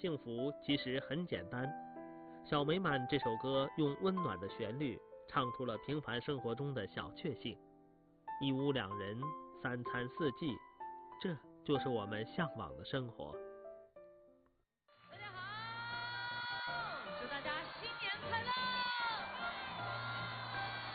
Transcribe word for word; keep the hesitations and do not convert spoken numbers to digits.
幸福其实很简单。小美满这首歌用温暖的旋律唱出了平凡生活中的小确幸，一屋两人，三餐四季，这就是我们向往的生活。 大家好，祝大家新年快乐！